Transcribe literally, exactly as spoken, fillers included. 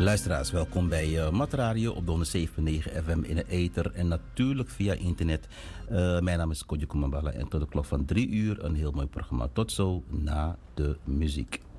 Luisteraars, welkom bij uh, Mat Radio op de honderdzeven komma negen F M in de ether en natuurlijk via internet. Uh, mijn naam is Kodjo Kumambala en tot de klok van drie uur een heel mooi programma. Tot zo na de muziek.